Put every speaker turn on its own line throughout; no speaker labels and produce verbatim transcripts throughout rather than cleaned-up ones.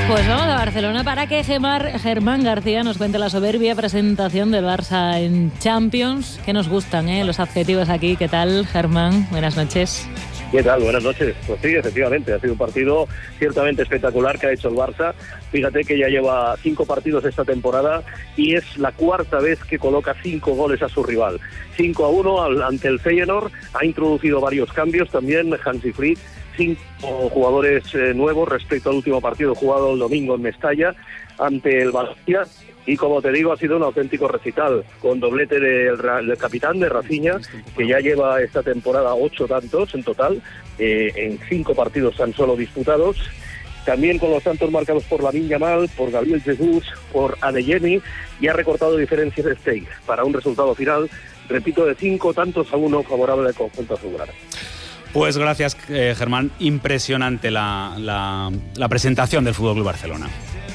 Pues vamos a Barcelona para que Gemar, Germán García nos cuente la soberbia presentación del Barça en Champions. Que nos gustan, ¿eh? Los adjetivos aquí. ¿Qué tal, Germán? Buenas noches.
¿Qué tal? Buenas noches. Pues sí, efectivamente, ha sido un partido ciertamente espectacular que ha hecho el Barça. Fíjate que ya lleva cinco partidos esta temporada y es la cuarta vez que coloca cinco goles a su rival. cinco a uno ante el Feyenoord, ha introducido varios cambios también Hansi Flick, cinco jugadores eh, nuevos respecto al último partido jugado el domingo en Mestalla ante el Valencia. Y como te digo, ha sido un auténtico recital, con doblete del, del capitán de Rafinha, que ya lleva esta temporada ocho tantos en total, eh, en cinco partidos tan solo disputados. También con los tantos marcados por Lamine Yamal, por Gabriel Jesús, por Adeyemi, y ha recortado diferencias de stake para un resultado final, repito, de cinco tantos a uno favorable al conjunto azulgrana.
Pues gracias, eh, Germán. Impresionante la, la, la presentación del F C Barcelona.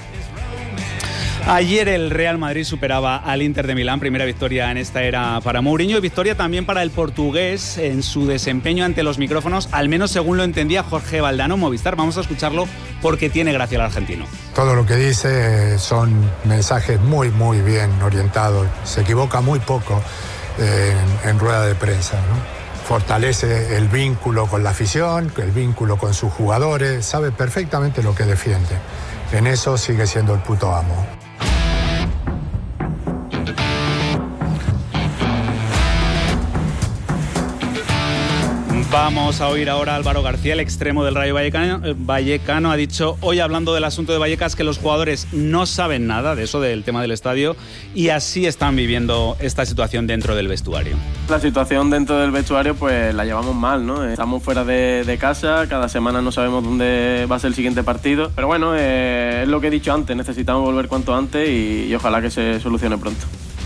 Ayer el Real Madrid superaba al Inter de Milán, primera victoria en esta era para Mourinho y victoria también para el portugués en su desempeño ante los micrófonos, al menos según lo entendía Jorge Valdano, Movistar. Vamos a escucharlo porque tiene gracia el argentino.
Todo lo que dice son mensajes muy, muy bien orientados. Se equivoca muy poco eh, en, en rueda de prensa, ¿no? Fortalece el vínculo con la afición, el vínculo con sus jugadores, sabe perfectamente lo que defiende. En eso sigue siendo el puto amo.
Vamos a oír ahora a Álvaro García, el extremo del Rayo Vallecano. Vallecano ha dicho hoy, hablando del asunto de Vallecas, que los jugadores no saben nada de eso, del tema del estadio, y así están viviendo esta situación dentro del vestuario.
La situación dentro del vestuario pues la llevamos mal, ¿no? Estamos fuera de, de casa, cada semana no sabemos dónde va a ser el siguiente partido, pero bueno, eh, es lo que he dicho antes, necesitamos volver cuanto antes y, y ojalá que se solucione pronto.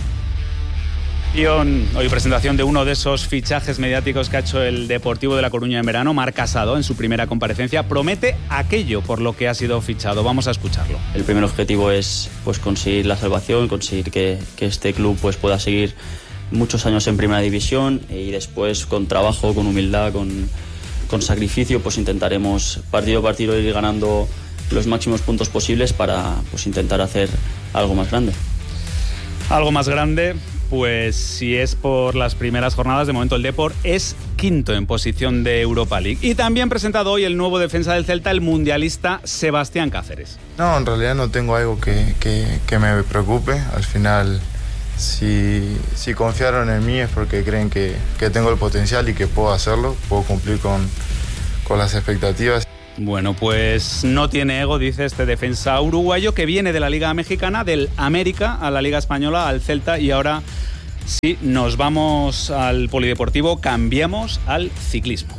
Hoy presentación de uno de esos fichajes mediáticos que ha hecho el Deportivo de La Coruña en verano. Marc Casado, en su primera comparecencia, promete aquello por lo que ha sido fichado. Vamos a escucharlo.
El primer objetivo es pues, conseguir la salvación, conseguir que, que este club pues, pueda seguir muchos años en primera división y después con trabajo, con humildad, con, con sacrificio, pues intentaremos partido a partido ir ganando los máximos puntos posibles para pues, intentar hacer algo más grande.
Algo más grande. Pues si es por las primeras jornadas, de momento el Depor es quinto en posición de Europa League. Y también presentado hoy el nuevo defensa del Celta, el mundialista Sebastián Cáceres.
No, en realidad no tengo algo que, que, que me preocupe. Al final, si, si confiaron en mí es porque creen que, que tengo el potencial y que puedo hacerlo, puedo cumplir con, con las expectativas.
Bueno, pues no tiene ego, dice este defensa uruguayo que viene de la Liga Mexicana, del América a la Liga Española, al Celta, y ahora sí, nos vamos al polideportivo, cambiamos al ciclismo.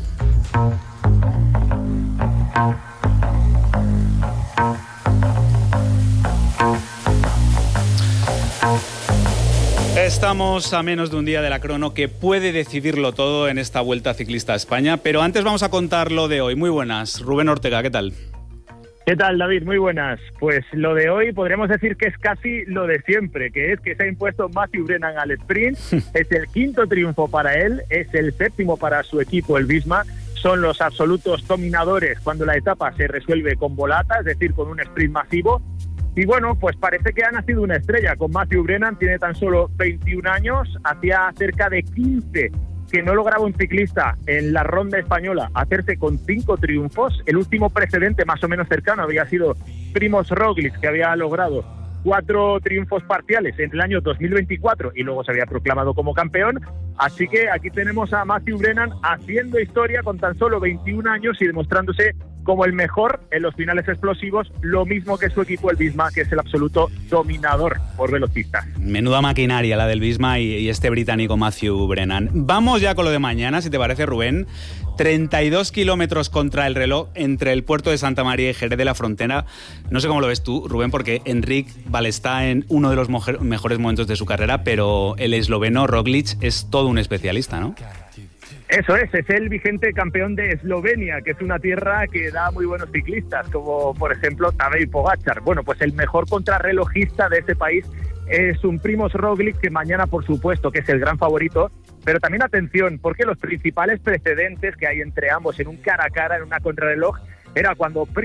Estamos a menos de un día de la crono que puede decidirlo todo en esta Vuelta Ciclista a España, pero antes vamos a contar lo de hoy. Muy buenas, Rubén Ortega, ¿qué tal?
¿Qué tal, David? Muy buenas. Pues lo de hoy podríamos decir que es casi lo de siempre, que es que se ha impuesto Matthew Brennan al sprint. Es el quinto triunfo para él, es el séptimo para su equipo, el Visma. Son los absolutos dominadores cuando la etapa se resuelve con volata, es decir, con un sprint masivo. Y bueno, pues parece que ha nacido una estrella con Matthew Brennan, tiene tan solo veintiún años, hacía cerca de quince que no lograba un ciclista en la ronda española hacerse con cinco triunfos. El último precedente más o menos cercano había sido Primož Roglič, que había logrado cuatro triunfos parciales en el año dos mil veinticuatro y luego se había proclamado como campeón. Así que aquí tenemos a Matthew Brennan haciendo historia con tan solo veintiún años y demostrándose como el mejor en los finales explosivos, lo mismo que su equipo, el Visma, que es el absoluto dominador por velocistas.
Menuda maquinaria la del Visma y, y este británico Matthew Brennan. Vamos ya con lo de mañana, si te parece, Rubén. treinta y dos kilómetros contra el reloj entre el puerto de Santa María y Jerez de la Frontera. No sé cómo lo ves tú, Rubén, porque Enric vale, está en uno de los mojer, mejores momentos de su carrera, pero el esloveno Roglič es todo un especialista, ¿no?
Eso es, es el vigente campeón de Eslovenia, que es una tierra que da muy buenos ciclistas, como por ejemplo Tadej Pogačar. Bueno, pues el mejor contrarrelojista de ese país es un Primož Roglič, que mañana por supuesto que es el gran favorito, pero también atención, porque los principales precedentes que hay entre ambos en un cara a cara, en una contrarreloj, era cuando Primož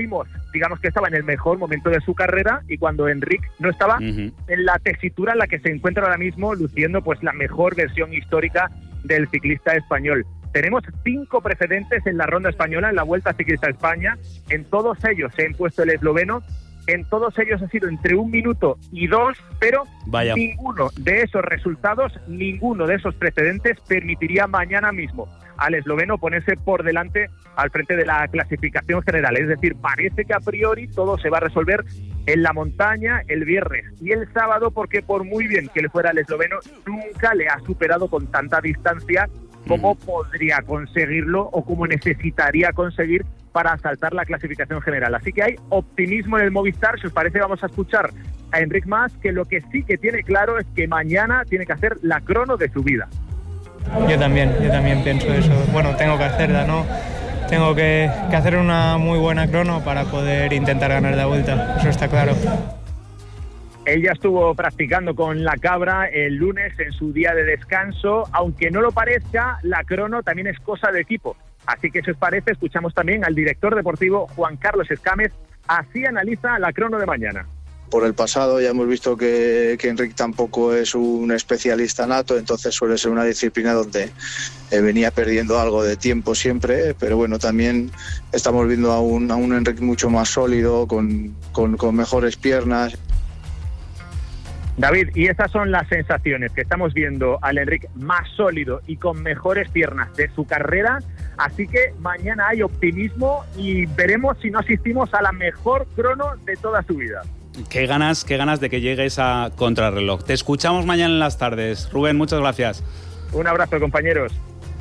digamos que estaba en el mejor momento de su carrera y cuando Enric no estaba uh-huh. en la tesitura en la que se encuentra ahora mismo, luciendo pues la mejor versión histórica del ciclista español. Tenemos cinco precedentes en la ronda española, en la Vuelta Ciclista a España. En todos ellos se ha impuesto el esloveno. En todos ellos ha sido entre un minuto y dos, pero Vaya. ninguno de esos resultados, ninguno de esos precedentes permitiría mañana mismo al esloveno ponerse por delante al frente de la clasificación general. Es decir, parece que a priori todo se va a resolver en la montaña el viernes y el sábado, porque por muy bien que le fuera al esloveno, nunca le ha superado con tanta distancia como mm. podría conseguirlo o como necesitaría conseguir para asaltar la clasificación general. Así que hay optimismo en el Movistar. Si os parece, vamos a escuchar a Enric Mas, que lo que sí que tiene claro es que mañana tiene que hacer la crono de su vida.
Yo también, yo también pienso eso. Bueno, tengo que hacerla, ¿no? Tengo que, que hacer una muy buena crono para poder intentar ganar la Vuelta, eso está claro.
Él ya estuvo practicando con la cabra el lunes en su día de descanso. Aunque no lo parezca, la crono también es cosa de equipo. Así que, si os parece, escuchamos también al director deportivo Juan Carlos Escames. Así analiza la crono de mañana.
Por el pasado ya hemos visto que, que Enric tampoco es un especialista nato, entonces suele ser una disciplina donde eh, venía perdiendo algo de tiempo siempre, pero bueno, también estamos viendo a un, a un Enric mucho más sólido, con, con, con mejores piernas.
David, y esas son las sensaciones que estamos viendo al Enric más sólido y con mejores piernas de su carrera. Así que mañana hay optimismo y veremos si no asistimos a la mejor crono de toda su vida.
Qué ganas, qué ganas de que llegue esa contrarreloj. Te escuchamos mañana en las tardes. Rubén, muchas gracias.
Un abrazo, compañeros.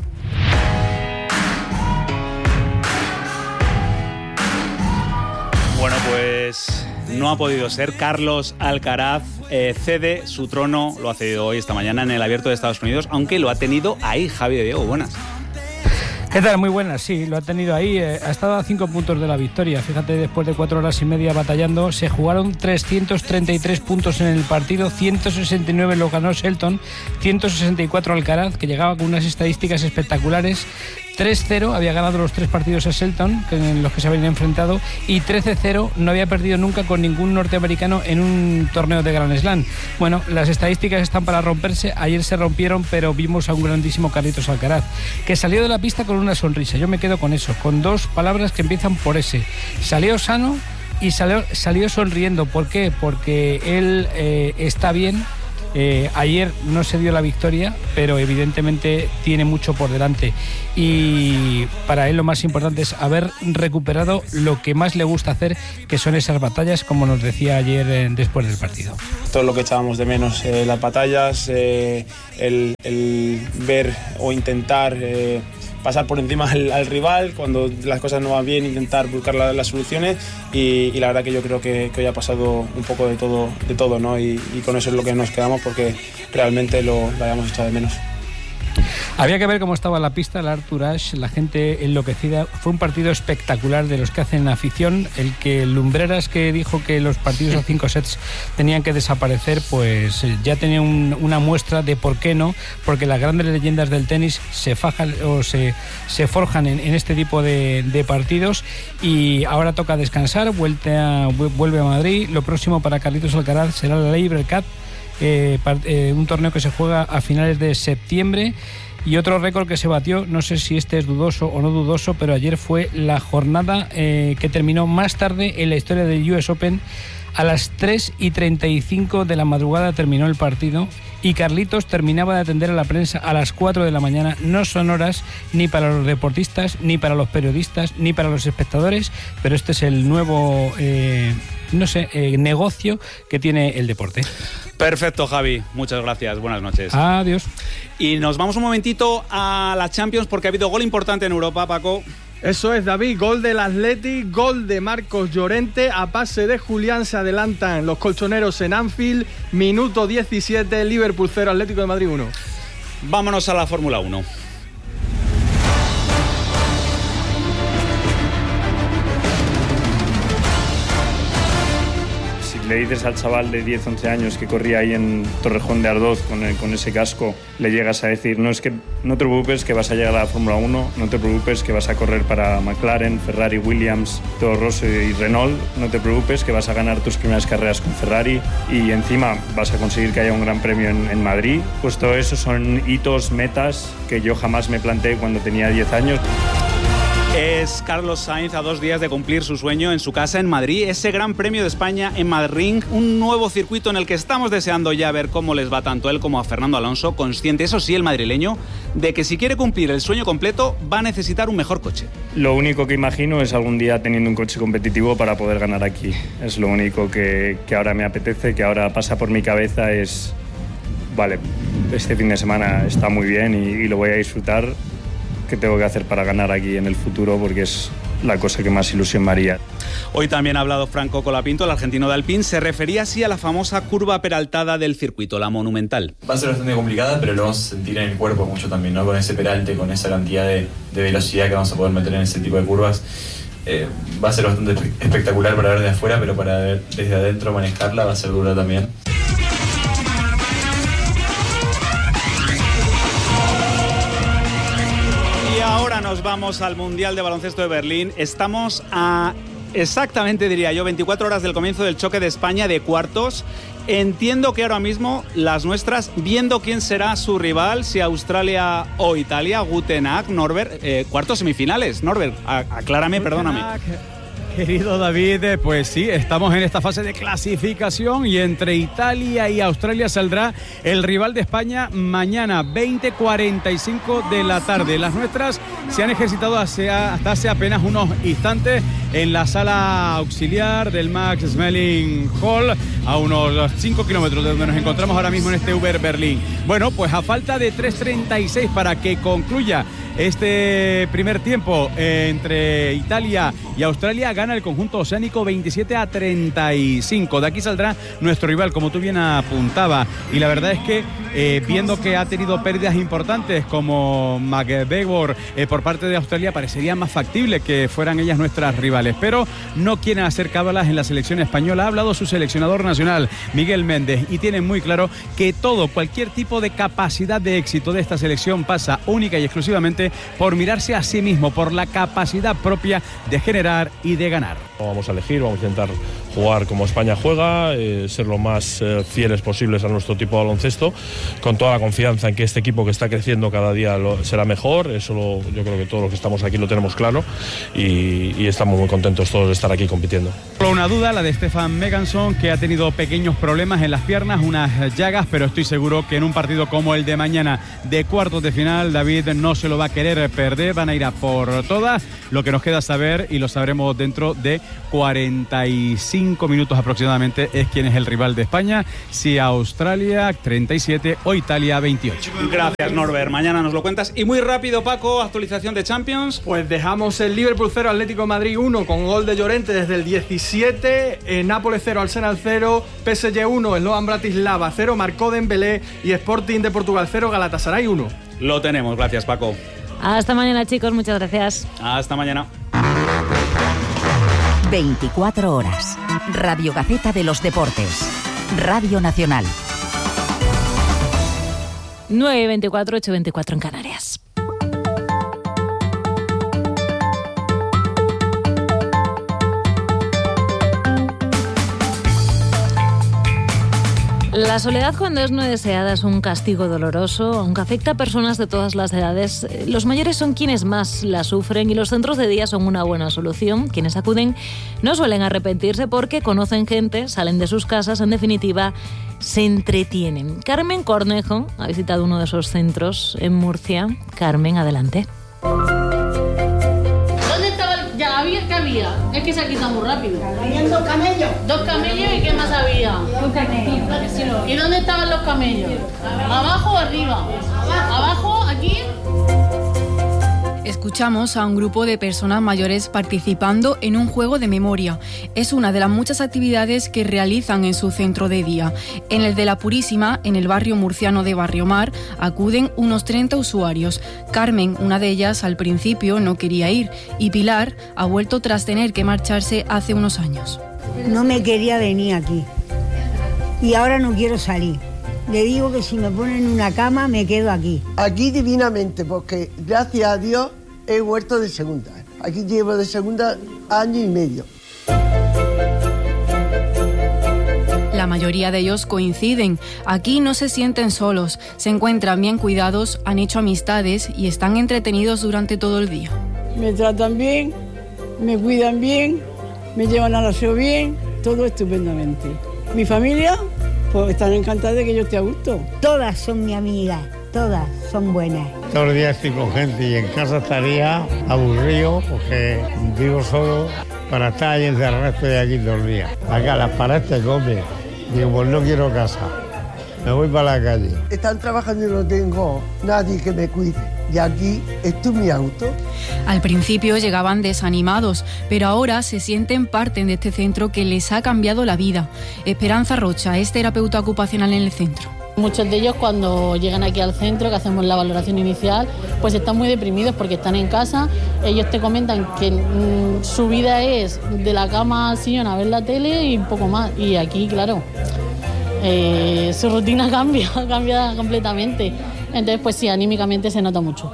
Bueno, pues no ha podido ser. Carlos Alcaraz eh, cede su trono, lo ha cedido hoy, esta mañana, en el Abierto de Estados Unidos, aunque lo ha tenido ahí Javi de Diego. Buenas.
¿Qué tal? Muy buenas, sí, lo ha tenido ahí, eh, ha estado a cinco puntos de la victoria. Fíjate, después de cuatro horas y media batallando, se jugaron trescientos treinta y tres puntos en el partido, ciento sesenta y nueve lo ganó Shelton, ciento sesenta y cuatro Alcaraz, que llegaba con unas estadísticas espectaculares. tres cero había ganado los tres partidos a Shelton, en los que se habían enfrentado, y trece cero no había perdido nunca con ningún norteamericano en un torneo de Grand Slam. Bueno, las estadísticas están para romperse, ayer se rompieron, pero vimos a un grandísimo Carlitos Alcaraz, que salió de la pista con una sonrisa. Yo me quedo con eso, con dos palabras que empiezan por ese. Salió sano y salió, salió sonriendo. ¿Por qué? Porque él eh, está bien. Eh, ayer no se dio la victoria, pero evidentemente tiene mucho por delante y para él lo más importante es haber recuperado lo que más le gusta hacer, que son esas batallas, como nos decía ayer eh, después del partido.
Todo lo que echábamos de menos, eh, las batallas, eh, el, el ver o intentar eh, pasar por encima al, al rival cuando las cosas no van bien, intentar buscar la, las soluciones y, y la verdad que yo creo que, que hoy ha pasado un poco de todo, de todo, ¿no? Y, y con eso es lo que nos quedamos, porque realmente lo, lo habíamos echado de menos.
Había que ver cómo estaba la pista, la Arthur Ashe, la gente enloquecida. Fue un partido espectacular de los que hacen afición. El que Lumbreras, que dijo que los partidos a cinco sets tenían que desaparecer, pues ya tenía un, una muestra de por qué no, porque las grandes leyendas del tenis se fajan o se, se forjan en, en este tipo de, de partidos. Y ahora toca descansar, vuelve a, vuelve a Madrid. Lo próximo para Carlitos Alcaraz será la Laver Cup, eh, eh, un torneo que se juega a finales de septiembre. Y otro récord que se batió, no sé si este es dudoso o no dudoso, pero ayer fue la jornada eh, que terminó más tarde en la historia del U S Open. A las tres y treinta y cinco de la madrugada terminó el partido y Carlitos terminaba de atender a la prensa a las cuatro de la mañana. No son horas ni para los deportistas, ni para los periodistas, ni para los espectadores, pero este es el nuevo eh, no sé, eh, negocio que tiene el deporte.
Perfecto, Javi. Muchas gracias. Buenas noches.
Adiós.
Y nos vamos un momentito a la Champions porque ha habido gol importante en Europa, Paco.
Eso es, David, gol del Athletic, gol de Marcos Llorente, a pase de Julián se adelantan los colchoneros en Anfield, minuto diecisiete, Liverpool cero, Atlético de Madrid uno.
Vámonos a la Fórmula uno.
le dices al chaval de diez, once años que corría ahí en Torrejón de Ardoz con, el, con ese casco, le llegas a decir, no, es que no te preocupes que vas a llegar a la Fórmula uno, no te preocupes que vas a correr para McLaren, Ferrari, Williams, Toro Rosso y Renault, no te preocupes que vas a ganar tus primeras carreras con Ferrari y encima vas a conseguir que haya un gran premio en, en Madrid. Pues todo eso son hitos, metas que yo jamás me planteé cuando tenía diez años.
Es Carlos Sainz a dos días de cumplir su sueño en su casa en Madrid, ese Gran Premio de España en Madrid, un nuevo circuito en el que estamos deseando ya ver cómo les va tanto a él como a Fernando Alonso, consciente, eso sí, el madrileño, de que si quiere cumplir el sueño completo va a necesitar un mejor coche.
Lo único que imagino es algún día teniendo un coche competitivo para poder ganar aquí. Es lo único que, que ahora me apetece, que ahora pasa por mi cabeza es, vale, este fin de semana está muy bien y, y lo voy a disfrutar. ¿Qué tengo que hacer para ganar aquí en el futuro? Porque es la cosa que más ilusión me haría.
Hoy también ha hablado Franco Colapinto, el argentino de Alpine, se refería así a la famosa curva peraltada del circuito, la monumental.
Va a ser bastante complicada, pero lo vamos a sentir en el cuerpo mucho también, ¿no? Con ese peralte, con esa cantidad de, de velocidad que vamos a poder meter en ese tipo de curvas. Eh, va a ser bastante espectacular para ver de afuera, pero para ver desde adentro manejarla va a ser dura también.
Ahora nos vamos al Mundial de Baloncesto de Berlín. Estamos a exactamente, diría yo, veinticuatro horas del comienzo del choque de España de cuartos. Entiendo que ahora mismo las nuestras, viendo quién será su rival, si Australia o Italia, Guten Tag, Norbert, eh, cuartos semifinales. Norbert, aclárame, Guten perdóname. Tag.
Querido David, pues sí, estamos en esta fase de clasificación y entre Italia y Australia saldrá el rival de España mañana, veinte cuarenta y cinco de la tarde. Las nuestras se han ejercitado hacia, hasta hace apenas unos instantes en la sala auxiliar del Max Schmeling Hall, a unos cinco kilómetros de donde nos encontramos ahora mismo en este Uber Berlín. Bueno, pues a falta de tres treinta y seis para que concluya este primer tiempo eh, entre Italia y Australia, gana el conjunto oceánico veintisiete a treinta y cinco. De aquí saldrá nuestro rival, como tú bien apuntabas. Y la verdad es que eh, viendo que ha tenido pérdidas importantes como McGregor eh, por parte de Australia, parecería más factible que fueran ellas nuestras rivales. Pero no quieren hacer cábalas en la selección española. Ha hablado su seleccionador nacional, Miguel Méndez, y tiene muy claro que todo, cualquier tipo de capacidad de éxito de esta selección pasa única y exclusivamente por mirarse a sí mismo, por la capacidad propia de generar y de ganar.
Vamos a elegir, vamos a intentar jugar como España juega, eh, ser lo más eh, fieles posibles a nuestro tipo de baloncesto, con toda la confianza en que este equipo que está creciendo cada día lo, será mejor. Eso lo, yo creo que todos los que estamos aquí lo tenemos claro y, y estamos muy contentos todos de estar aquí compitiendo.
Solo una duda, la de Stefan Meganson, que ha tenido pequeños problemas en las piernas, unas llagas, pero estoy seguro que en un partido como el de mañana de cuartos de final, David no se lo va a querer perder, van a ir a por todas. Lo que nos queda saber, y lo sabremos dentro de cuarenta y cinco minutos aproximadamente, es quién es el rival de España, si Australia treinta y siete o Italia veintiocho.
Gracias, Norbert, mañana nos lo cuentas. Y muy rápido, Paco, actualización de Champions.
Pues dejamos el Liverpool cero, Atlético de Madrid uno, con gol de Llorente desde el diecisiete, eh, Nápoles cero, Arsenal cero, P S G uno, Slovan Bratislava cero, marcó Dembélé, y Sporting de Portugal cero, Galatasaray uno.
Lo tenemos, gracias, Paco.
Hasta mañana, chicos, muchas gracias.
Hasta mañana.
veinticuatro horas. Radio Gaceta de los Deportes. Radio Nacional.
nueve veinticuatro, ocho veinticuatro en Canarias. La soledad cuando es no deseada es un castigo doloroso, aunque afecta a personas de todas las edades. Los mayores son quienes más la sufren y los centros de día son una buena solución. Quienes acuden no suelen arrepentirse porque conocen gente, salen de sus casas, en definitiva, se entretienen. Carmen Cornejo ha visitado uno de esos centros en Murcia. Carmen, adelante.
Ya había, ¿qué había? Es que se ha quitado muy rápido.
Habían dos camellos.
Dos camellos, ¿y qué más había?
Dos camellos.
¿Y dónde estaban los camellos? ¿Abajo o arriba? ¿Abajo? ¿Aquí?
Escuchamos a un grupo de personas mayores participando en un juego de memoria. Es una de las muchas actividades que realizan en su centro de día. En el de La Purísima, en el barrio murciano de Barriomar, acuden unos treinta usuarios. Carmen, una de ellas, al principio no quería ir, y Pilar ha vuelto tras tener que marcharse hace unos años.
No me quería venir aquí,
y ahora no quiero salir. Le digo que si me ponen una cama me quedo aquí.
Aquí divinamente, porque gracias a Dios he vuelto de segunda. Aquí llevo de segunda año y medio.
La mayoría de ellos coinciden. Aquí no se sienten solos, se encuentran bien cuidados, han hecho amistades y están entretenidos durante todo el día.
Me tratan bien, me cuidan bien, me llevan al aseo bien, todo estupendamente. Mi familia, pues están encantadas de que yo esté a gusto.
Todas son mi amiga, todas son buenas.
Todos los días estoy con gente y en casa estaría aburrido porque vivo solo para estar ahí encerrado, estoy aquí todo el día. Acá las paredes te comen. Digo, pues no quiero casa, me voy para la calle.
Están trabajando y no tengo nadie que me cuide. Y aquí esto es mi auto.
Al principio llegaban desanimados, pero ahora se sienten parte de este centro que les ha cambiado la vida. Esperanza Rocha es terapeuta ocupacional en el centro.
Muchos de ellos cuando llegan aquí al centro, que hacemos la valoración inicial, pues están muy deprimidos porque están en casa. Ellos te comentan que mmm, su vida es de la cama al sillón a ver la tele y un poco más. Y aquí, claro, eh, su rutina cambia, cambia completamente. Entonces, pues sí, anímicamente se nota mucho.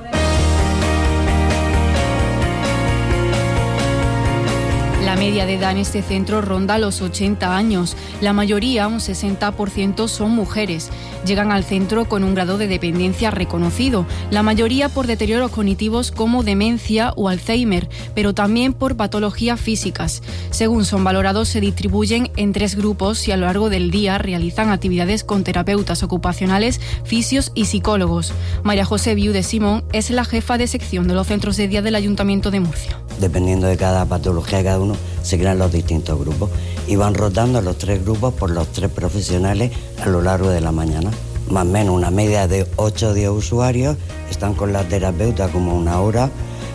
La media de edad en este centro ronda los ochenta años. La mayoría, un sesenta por ciento, son mujeres. Llegan al centro con un grado de dependencia reconocido, la mayoría por deterioros cognitivos como demencia o Alzheimer, pero también por patologías físicas. Según son valorados, se distribuyen en tres grupos y a lo largo del día realizan actividades con terapeutas ocupacionales, fisios y psicólogos. María José Viudes Simón es la jefa de sección de los centros de día del Ayuntamiento de Murcia.
Dependiendo de cada patología de cada uno, se crean los distintos grupos y van rotando los tres grupos por los tres profesionales a lo largo de la mañana. Más o menos una media de ocho o diez usuarios están con la terapeuta como una hora,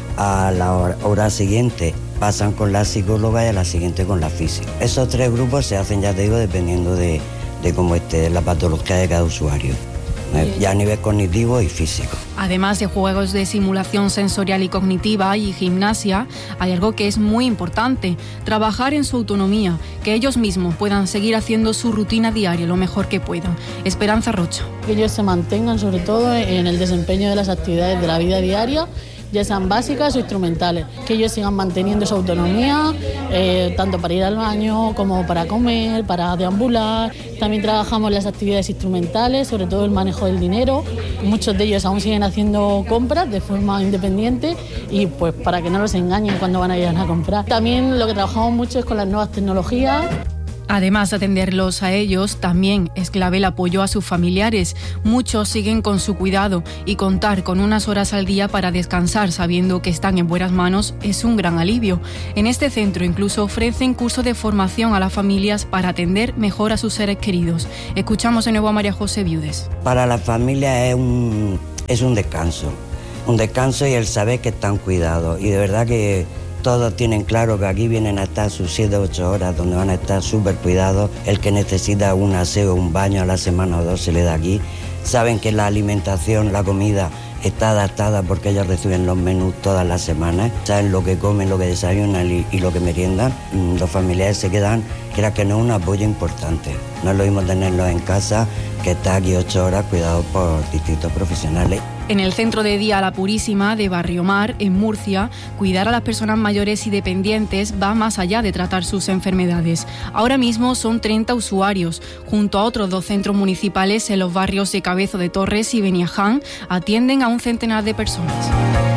a la hora, hora siguiente pasan con la psicóloga y a la siguiente con la física. Esos tres grupos se hacen, ya te digo, dependiendo de, de cómo esté la patología de cada usuario, ya a nivel cognitivo y físico.
Además de juegos de simulación sensorial y cognitiva y gimnasia, hay algo que es muy importante: trabajar en su autonomía, que ellos mismos puedan seguir haciendo su rutina diaria lo mejor que puedan. Esperanza Rocha.
Que ellos se mantengan sobre todo en el desempeño de las actividades de la vida diaria, ya sean básicas o instrumentales, que ellos sigan manteniendo su autonomía, eh, tanto para ir al baño como para comer, para deambular. También trabajamos las actividades instrumentales, sobre todo el manejo del dinero. Muchos de ellos aún siguen haciendo compras de forma independiente y pues para que no los engañen cuando van a ir a comprar. También lo que trabajamos mucho es con las nuevas tecnologías.
Además de atenderlos a ellos, también es clave el apoyo a sus familiares. Muchos siguen con su cuidado y contar con unas horas al día para descansar sabiendo que están en buenas manos es un gran alivio. En este centro incluso ofrecen cursos de formación a las familias para atender mejor a sus seres queridos. Escuchamos de nuevo a María José Viudes.
Para la familia es un, es un descanso, un descanso y el saber que están cuidados. Y de verdad que todos tienen claro que aquí vienen a estar sus siete o ocho horas donde van a estar súper cuidados. El que necesita un aseo, un baño a la semana o dos se le da aquí. Saben que la alimentación, la comida está adaptada porque ellos reciben los menús todas las semanas. Saben lo que comen, lo que desayunan y, y lo que meriendan. Los familiares se quedan, creo que no es un apoyo importante. No es lo mismo tenerlos en casa que estar aquí ocho horas cuidados por distintos profesionales.
En el centro de día La Purísima de Barrio Mar, en Murcia, cuidar a las personas mayores y dependientes va más allá de tratar sus enfermedades. Ahora mismo son treinta usuarios. Junto a otros dos centros municipales en los barrios de Cabezo de Torres y Beniaján, atienden a un centenar de personas.